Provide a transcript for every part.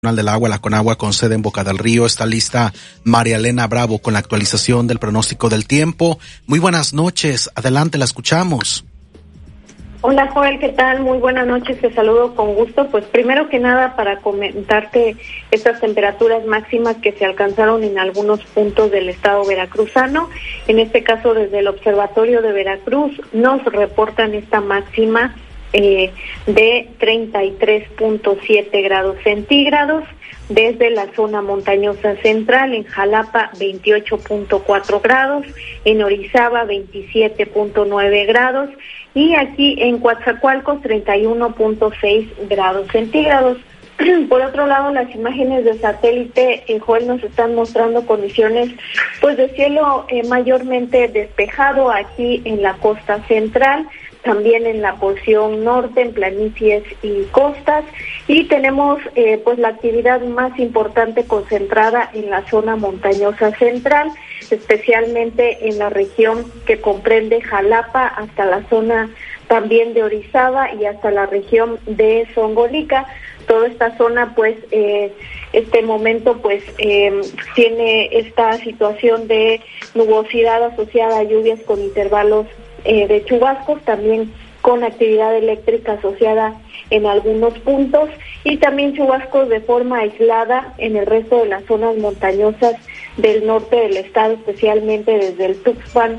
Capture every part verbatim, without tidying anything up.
del Agua, la Conagua, con sede en Boca del Río. Está lista María Elena Bravo con la actualización del pronóstico del tiempo. Muy buenas noches, adelante, la escuchamos. Hola Joel, ¿qué tal? Muy buenas noches, te saludo con gusto. Pues primero que nada para comentarte estas temperaturas máximas que se alcanzaron en algunos puntos del estado veracruzano. En este caso desde el Observatorio de Veracruz nos reportan esta máxima Eh, de treinta y tres punto siete grados centígrados, desde la zona montañosa central, en Jalapa veintiocho punto cuatro grados, en Orizaba veintisiete punto nueve grados y aquí en Coatzacoalcos treinta y uno punto seis grados centígrados. Por otro lado, las imágenes de satélite, eh, Joel, nos están mostrando condiciones pues de cielo eh, mayormente despejado aquí en la costa central, también en la porción norte, en planicies y costas, y tenemos eh, pues la actividad más importante concentrada en la zona montañosa central, especialmente en la región que comprende Jalapa hasta la zona también de Orizaba y hasta la región de Zongolica. Toda esta zona, pues, eh, este momento, pues, eh, tiene esta situación de nubosidad asociada a lluvias con intervalos eh, de chubascos, también con actividad eléctrica asociada en algunos puntos y también chubascos de forma aislada en el resto de las zonas montañosas del norte del estado, especialmente desde el Tuxpan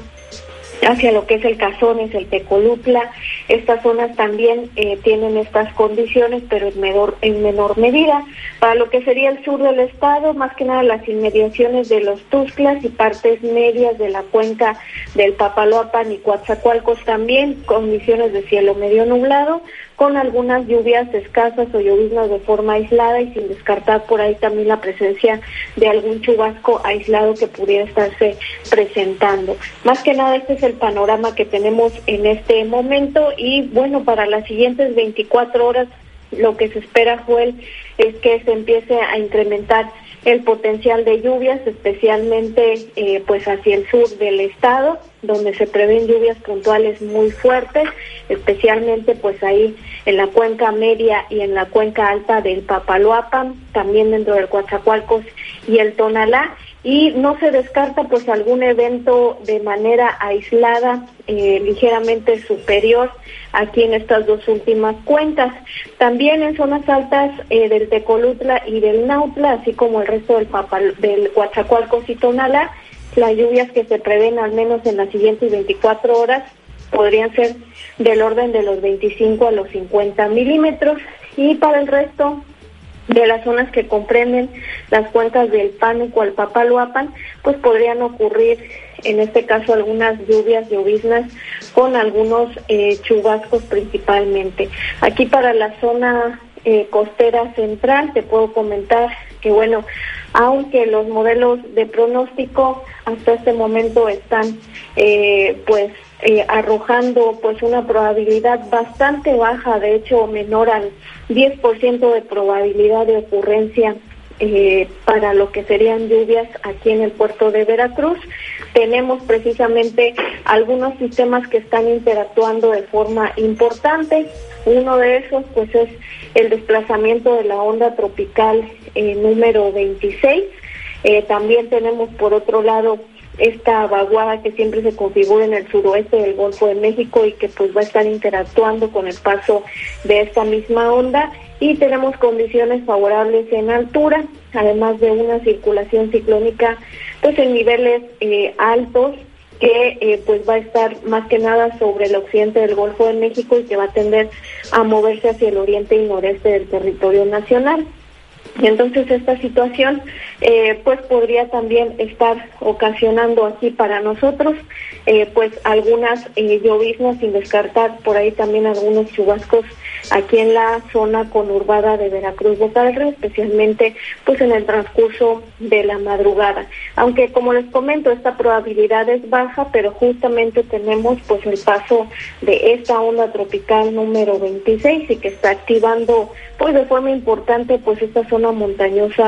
hacia lo que es el Cazones, el Tecolutla. Estas zonas también eh, tienen estas condiciones, pero en menor, en menor medida. Para lo que sería el sur del estado, más que nada las inmediaciones de los Tuxtlas y partes medias de la cuenca del Papaloapan y Coatzacoalcos también, condiciones de cielo medio nublado, con algunas lluvias escasas o lloviznas de forma aislada y sin descartar por ahí también la presencia de algún chubasco aislado que pudiera estarse presentando. Más que nada este es el panorama que tenemos en este momento y bueno, para las siguientes veinticuatro horas lo que se espera, Joel, es que se empiece a incrementar el potencial de lluvias, especialmente eh, pues hacia el sur del estado, donde se prevén lluvias puntuales muy fuertes, especialmente pues ahí en la cuenca media y en la cuenca alta del Papaloapan, también dentro del Coatzacoalcos y el Tonalá, y no se descarta pues algún evento de manera aislada, eh, ligeramente superior aquí en estas dos últimas cuencas. También en zonas altas eh, del Tecolutla y del Nautla, así como el resto del, Papal, del Coatzacoalcos y Tonalá, las lluvias que se prevén al menos en las siguientes veinticuatro horas podrían ser del orden de los veinticinco a los cincuenta milímetros y para el resto de las zonas que comprenden las cuencas del Pánuco al Papaloapan, pues podrían ocurrir en este caso algunas lluvias, lloviznas con algunos eh, chubascos principalmente. Aquí para la zona eh, costera central te puedo comentar que bueno, aunque los modelos de pronóstico hasta este momento están eh, pues eh, arrojando pues una probabilidad bastante baja, de hecho menor al diez por ciento de probabilidad de ocurrencia eh, para lo que serían lluvias aquí en el puerto de Veracruz. Tenemos precisamente algunos sistemas que están interactuando de forma importante. Uno de esos pues es el desplazamiento de la onda tropical eh, número veintiséis. Eh, también tenemos por otro lado esta vaguada que siempre se configura en el suroeste del Golfo de México y que pues va a estar interactuando con el paso de esta misma onda y tenemos condiciones favorables en altura, además de una circulación ciclónica pues en niveles eh, altos que eh, pues va a estar más que nada sobre el occidente del Golfo de México y que va a tender a moverse hacia el oriente y noreste del territorio nacional. Y entonces esta situación eh, pues podría también estar ocasionando aquí para nosotros eh, pues algunas eh, lloviznas, sin descartar por ahí también algunos chubascos aquí en la zona conurbada de Veracruz, Boca del Río, especialmente pues en el transcurso de la madrugada. Aunque como les comento, esta probabilidad es baja, pero justamente tenemos pues el paso de esta onda tropical número veintiséis y que está activando pues de forma importante pues esta zona montañosa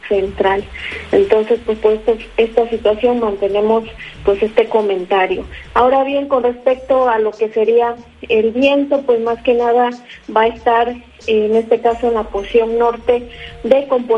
central. Entonces, pues por esto, esta situación mantenemos pues este comentario. Ahora bien, con respecto a lo que sería el viento, pues más que nada va a estar en este caso en la porción norte de componente